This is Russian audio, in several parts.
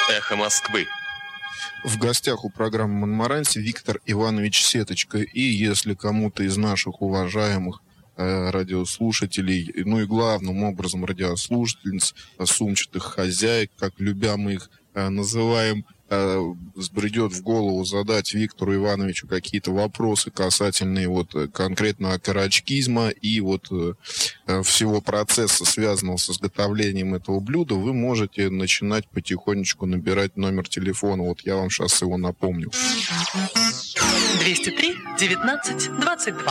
Эхо Москвы. В гостях у программы «Монмаранси» Виктор Иванович Сеточка. И если кому-то из наших уважаемых радиослушателей, ну и главным образом радиослушательниц, сумчатых хозяек, как любя мы их называем, взбредет в голову задать Виктору Ивановичу какие-то вопросы касательные вот конкретно окорочкизма и вот всего процесса, связанного с изготовлением этого блюда, вы можете начинать потихонечку набирать номер телефона. Вот я вам сейчас его напомню. 203 19 22.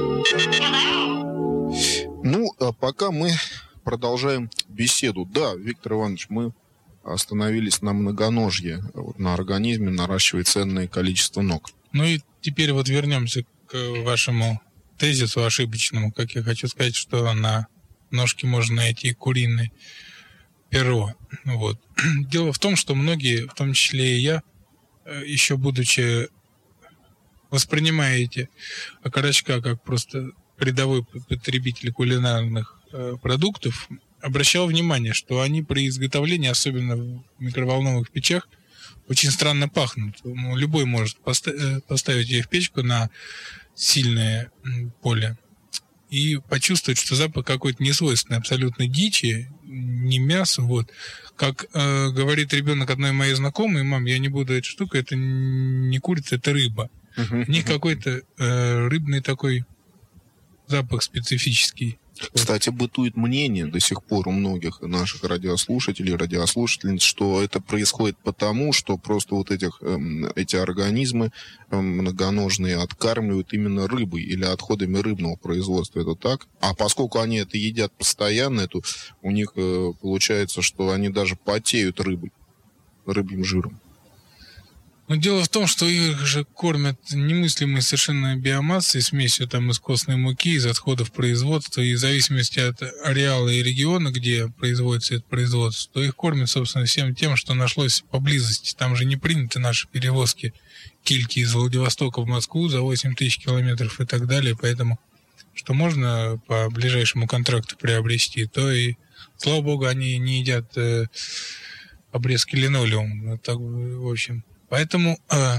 Ну, а пока мы продолжаем беседу. Да, Виктор Иванович, мы остановились на многоножье. На организме наращивает ценное количество ног. Ну и теперь вот вернемся к вашему тезису ошибочному. Как я хочу сказать, что на ножке можно найти куриное перо. Вот. Дело в том, что многие, в том числе и я, еще будучи воспринимая эти окорочка как просто рядовой потребитель кулинарных продуктов, обращал внимание, что они при изготовлении, особенно в микроволновых печах, очень странно пахнут. Ну, любой может поставить их в печку на сильное поле и почувствовать, что запах какой-то несвойственный, абсолютно дичи, не мясо. Вот. Как говорит ребенок одной моей знакомой: мам, я не буду эту штуку, это не курица, это рыба. У них какой-то рыбный такой запах специфический. Кстати, бытует мнение до сих пор у многих наших радиослушателей, радиослушательниц, что это происходит потому, что просто вот эти организмы многоножные откармливают именно рыбой или отходами рыбного производства. Это так? А поскольку они это едят постоянно, это у них получается, что они даже потеют рыбьим жиром. Но дело в том, что их же кормят немыслимой совершенно биомассой, смесью там из костной муки, из отходов производства, и в зависимости от ареала и региона, где производится это производство, то их кормят, собственно, всем тем, что нашлось поблизости. Там же не приняты наши перевозки кильки из Владивостока в Москву за 8 тысяч километров и так далее, поэтому что можно по ближайшему контракту приобрести, то и, слава богу, они не едят обрезки линолеума. Так, в общем... Поэтому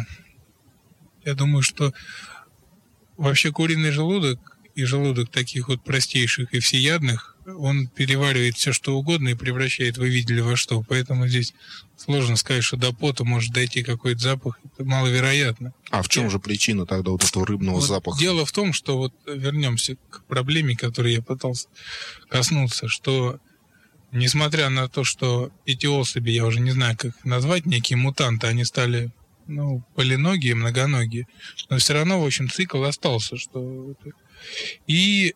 я думаю, что вообще куриный желудок и желудок таких вот простейших и всеядных, он переваривает все, что угодно и превращает, вы видели, во что. Поэтому здесь сложно сказать, что до пота может дойти какой-то запах. Это маловероятно. А в чем же причина тогда вот этого рыбного вот запаха? Дело в том, что вот вернемся к проблеме, которой я пытался коснуться, что несмотря на то, что эти особи, я уже не знаю, как их назвать, некие мутанты, они стали, полиногие, многоногие, но все равно, в общем, цикл остался, что... И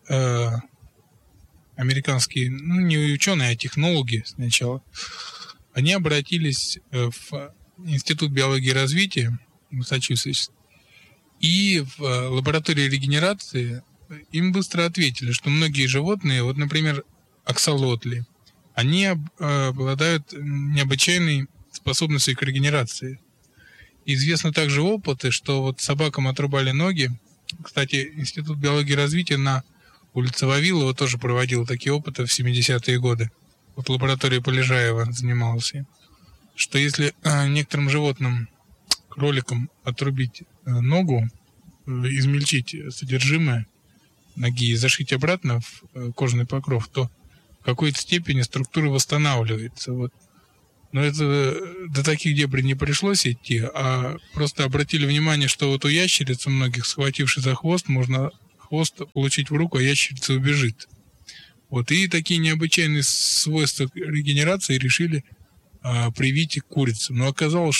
американские, не ученые, а технологи сначала, они обратились в Институт биологии и развития Массачусетс, и в лаборатории регенерации им быстро ответили, что многие животные, вот, например, аксолотли, они обладают необычайной способностью к регенерации. Известны также опыты, что вот собакам отрубали ноги. Кстати, Институт биологии и развития на улице Вавилова тоже проводил такие опыты в 70-е годы. Вот лаборатория Полежаева занималась им. Что если некоторым животным, кроликам, отрубить ногу, измельчить содержимое ноги и зашить обратно в кожный покров, то в какой-то степени структура восстанавливается. Вот. Но это до таких дебрей не пришлось идти, а просто обратили внимание, что вот у ящериц, у многих, схватившись за хвост, можно хвост получить в руку, а ящерица убежит. Вот. И такие необычайные свойства регенерации решили привить к курицам. Но оказалось,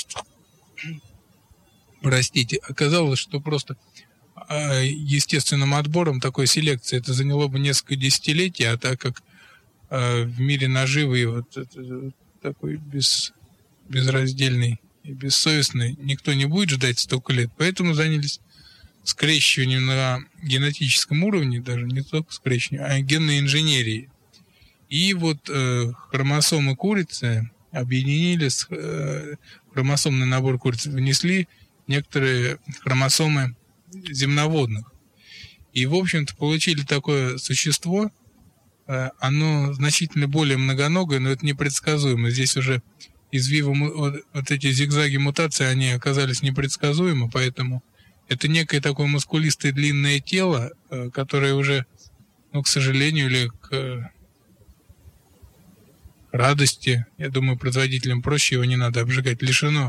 что просто естественным отбором такой селекции это заняло бы несколько десятилетий, а так как в мире наживы вот такой безраздельный и бессовестный никто не будет ждать столько лет, поэтому занялись скрещиванием на генетическом уровне, даже не только скрещиванием, а генной инженерией. И вот хромосомы курицы объединили с хромосомный набор курицы, внесли некоторые хромосомы земноводных. И, в общем-то, получили такое существо. Оно значительно более многоногое, но это непредсказуемо. Здесь уже вот эти зигзаги мутаций, они оказались непредсказуемы, поэтому это некое такое мускулистое длинное тело, которое уже, ну, к сожалению, или к радости, я думаю, производителям проще, его не надо обжигать, лишено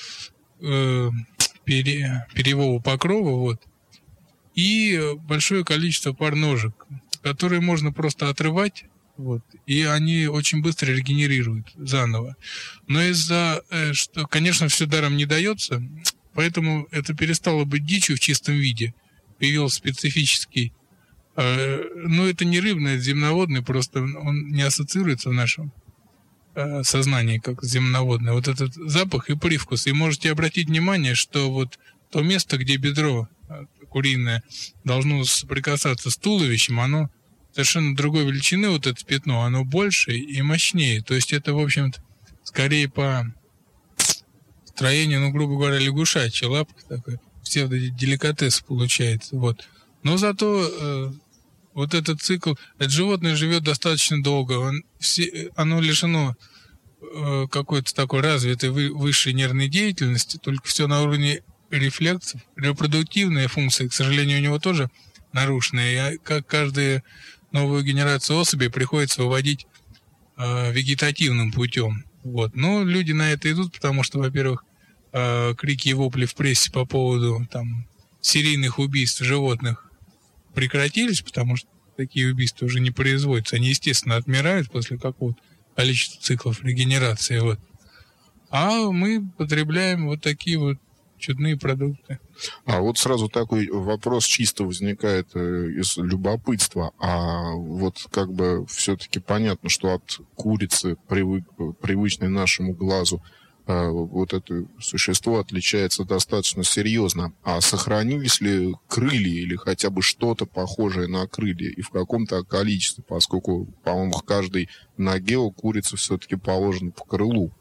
перьевого покрова, вот, и большое количество пар ножек, которые можно просто отрывать, вот, и они очень быстро регенерируют заново. Но из-за, что, конечно, все даром не дается, поэтому это перестало быть дичью в чистом виде. Появился специфический, ну, это не рыбный, это земноводный, просто он не ассоциируется в нашем сознании как земноводный. Вот этот запах и привкус. И можете обратить внимание, что вот то место, где бедро куриное должно соприкасаться с туловищем, оно совершенно другой величины, вот это пятно, оно больше и мощнее. То есть это, в общем-то, скорее по строению, ну, грубо говоря, лягушачья лапка такой, псевдоделикатес получается. Вот. Но зато вот этот цикл, это животное живет достаточно долго, оно лишено какой-то такой развитой высшей нервной деятельности, только все на уровне рефлексов. Репродуктивная функция, к сожалению, у него тоже нарушенная, и как каждую новую генерацию особей приходится выводить вегетативным путем. Вот. Но люди на это идут, потому что, во-первых, крики и вопли в прессе по поводу там серийных убийств животных прекратились, потому что такие убийства уже не производятся. Они, естественно, отмирают после какого-то количества циклов регенерации. Вот. А мы потребляем вот такие вот чудные продукты. А вот сразу такой вопрос чисто возникает из любопытства. А вот как бы все-таки понятно, что от курицы, привычной нашему глазу, вот это существо отличается достаточно серьезно. А сохранились ли крылья или хотя бы что-то похожее на крылья и в каком-то количестве, поскольку, по-моему, к каждой ноге у курицы все-таки положено по крылу?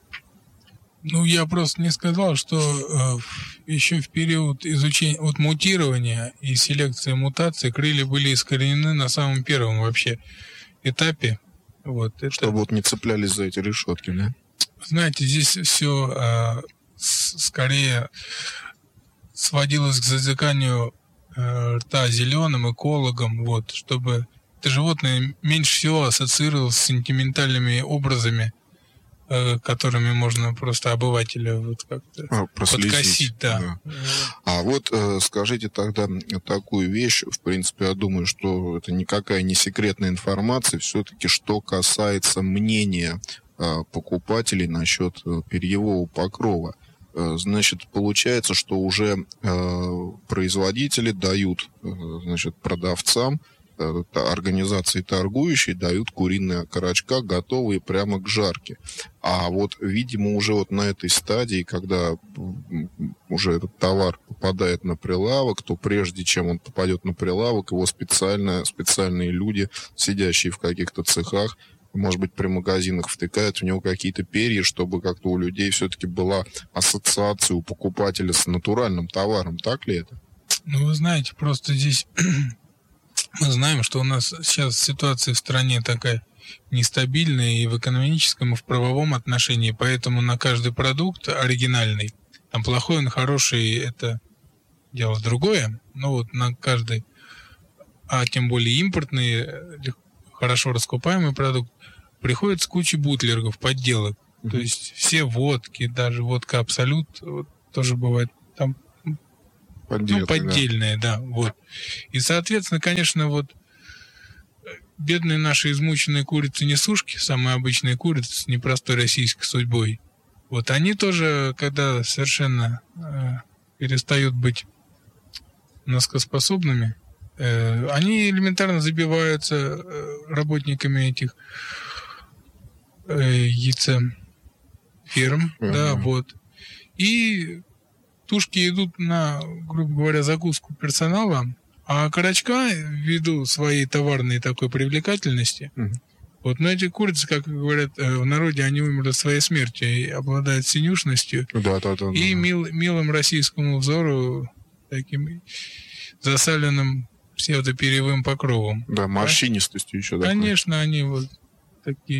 Ну, я просто не сказал, что еще в период изучения, вот мутирования и селекции мутаций крылья были искоренены на самом первом вообще этапе. Вот, это... Чтобы вот не цеплялись за эти решетки, да? Знаете, здесь все скорее сводилось к зазыканию рта зеленым экологом, вот, чтобы это животное меньше всего ассоциировалось с сентиментальными образами, которыми можно просто обывателя вот как-то подкосить. Да. А вот скажите тогда такую вещь, в принципе, я думаю, что это никакая не секретная информация, все-таки что касается мнения покупателей насчет перьевого покрова. Значит, получается, что уже производители дают, значит, продавцам, организации торгующие дают куриные окорочка, готовые прямо к жарке. А вот, видимо, уже вот на этой стадии, когда уже этот товар попадает на прилавок, то прежде чем он попадет на прилавок, его специальные люди, сидящие в каких-то цехах, может быть, при магазинах, втыкают в него какие-то перья, чтобы как-то у людей все-таки была ассоциация у покупателя с натуральным товаром. Так ли это? Ну, вы знаете, просто здесь мы знаем, что у нас сейчас ситуация в стране такая нестабильная и в экономическом, и в правовом отношении, поэтому на каждый продукт оригинальный, там плохой, он хороший, это дело другое, но вот на каждый, а тем более импортный, хорошо раскупаемый продукт, приходится куча бутлергов, подделок. То есть все водки, даже водка Абсолют, вот, тоже бывает там поддельные, да, вот. И, соответственно, конечно, вот бедные наши измученные курицы-несушки, самые обычные курицы с непростой российской судьбой, вот они тоже, когда совершенно перестают быть носкоспособными, они элементарно забиваются работниками этих яйцеферм, да, вот. И тушки идут на, грубо говоря, закуску персонала, а окорочка, ввиду своей товарной такой привлекательности, вот, но эти курицы, как говорят в народе, они умерли своей смертью и обладают синюшностью и милым российскому взору таким засаленным псевдоперьевым покровом. Да, морщинистостью еще. Конечно, они вот такие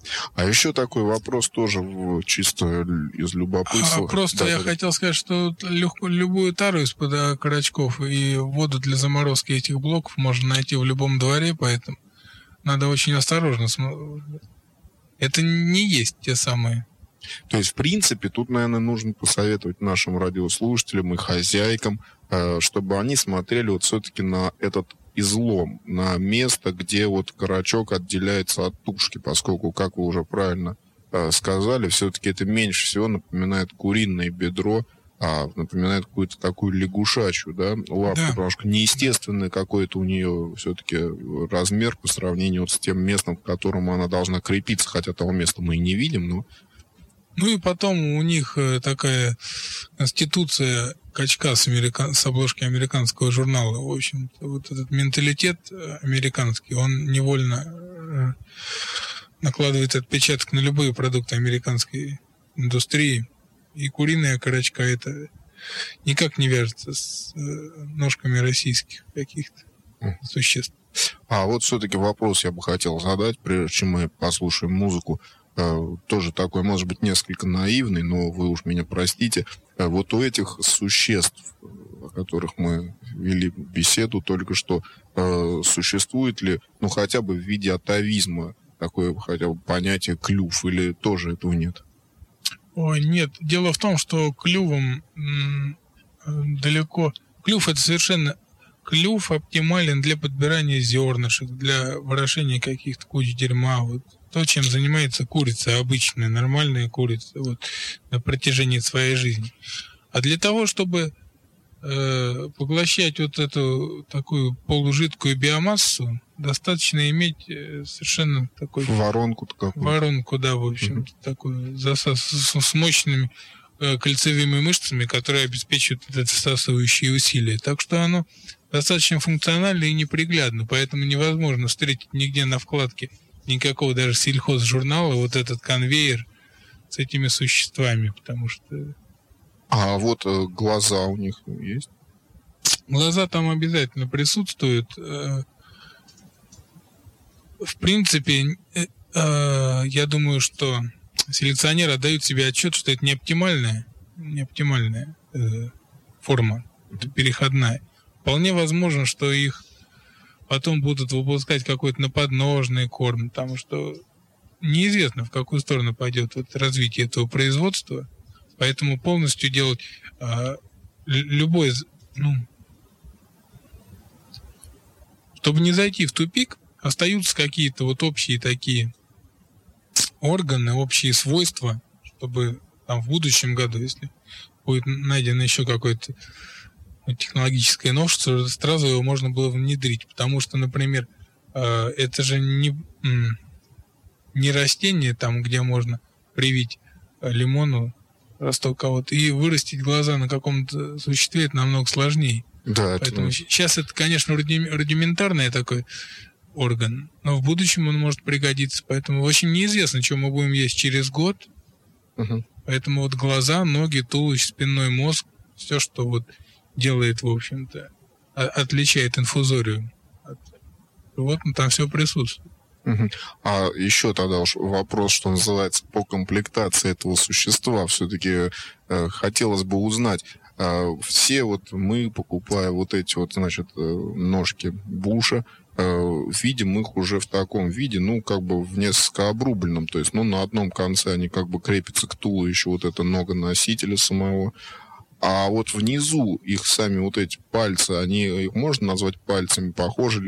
А еще такой вопрос тоже чисто из любопытства. Просто я хотел сказать, что любую тару из-под окорочков и воду для заморозки этих блоков можно найти в любом дворе, поэтому надо очень осторожно смотреть. Это не есть те самые. То есть, в принципе, тут, наверное, нужно посоветовать нашим радиослушателям и хозяйкам, чтобы они смотрели вот все-таки на этот излом, на место, где вот карачок отделяется от тушки, поскольку, как вы уже правильно сказали, все-таки это меньше всего напоминает куриное бедро, а напоминает какую-то такую лягушачью, да, лапку, да. Потому что неестественный какой-то у нее все-таки размер по сравнению вот с тем местом, к которому она должна крепиться, хотя того места мы и не видим, но... Ну и потом у них такая конституция качка с обложки американского журнала. В общем, вот этот менталитет американский, он невольно накладывает отпечаток на любые продукты американской индустрии. И куриная окорочка это никак не вяжется с ножками российских каких-то существ. А вот все-таки вопрос я бы хотел задать, прежде чем мы послушаем музыку. Тоже такой, может быть, несколько наивный, но вы уж меня простите. Вот у этих существ, о которых мы вели беседу только что, существует ли, ну, хотя бы в виде атовизма такое хотя бы понятие клюв, или тоже этого нет? Ой, нет. Дело в том, что клювом далеко... Клюв — это совершенно... Клюв оптимален для подбирания зернышек, для ворошения каких-то куч дерьма, вот. То, чем занимается курица, обычная, нормальная курица, вот, на протяжении своей жизни. А для того, чтобы поглощать вот эту такую полужидкую биомассу, достаточно иметь совершенно такой... Воронку-то какую-то. Воронку, да, в общем, такую с мощными кольцевыми мышцами, которые обеспечивают это всасывающие усилия. Так что оно достаточно функционально и неприглядно, поэтому невозможно встретить нигде на вкладке никакого даже сельхозжурнала вот этот конвейер с этими существами, потому что... А вот глаза у них есть? Глаза там обязательно присутствуют. В принципе, я думаю, что селекционеры отдают себе отчет, что это не оптимальная форма, это переходная. Вполне возможно, что их потом будут выпускать какой-то на подножный корм, потому что неизвестно, в какую сторону пойдет вот развитие этого производства, поэтому полностью делать любой, чтобы не зайти в тупик, остаются какие-то вот общие такие органы, общие свойства, чтобы там в будущем году, если будет найдено еще какое-то технологическое новшество, сразу его можно было внедрить, потому что, например, это же не растение, там, где можно привить лимону росток кого-то и вырастить глаза на каком-то существе, это намного сложнее. Да, поэтому сейчас это, конечно, рудиментарный такой орган, но в будущем он может пригодиться, поэтому очень неизвестно, что мы будем есть через год. Поэтому вот глаза, ноги, туловище, спинной мозг, все, что вот делает, в общем-то, отличает инфузориум. Вот там все присутствует. А еще тогда уж вопрос, что называется, по комплектации этого существа. Все-таки хотелось бы узнать, все вот мы, покупая вот эти вот, значит, ножки буша, видим их уже в таком виде, ну, как бы в несколько обрубленном, то есть, ну, на одном конце они как бы крепятся к туловищу, вот это нога носителя самого, а вот внизу их сами вот эти пальцы, они, их можно назвать пальцами, похожи ли